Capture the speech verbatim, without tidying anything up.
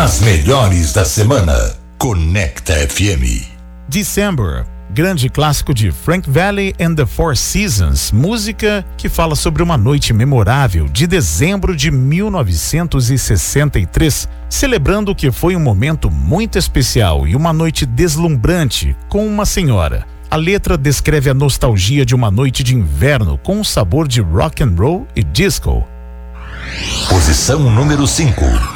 As melhores da semana. Conecta F M. December, grande clássico de Frank Valli and the Four Seasons, música que fala sobre uma noite memorável de dezembro de mil novecentos e sessenta e três, celebrando o que foi um momento muito especial e uma noite deslumbrante com uma senhora. A letra descreve a nostalgia de uma noite de inverno com um sabor de rock and roll e disco. Posição número cinco.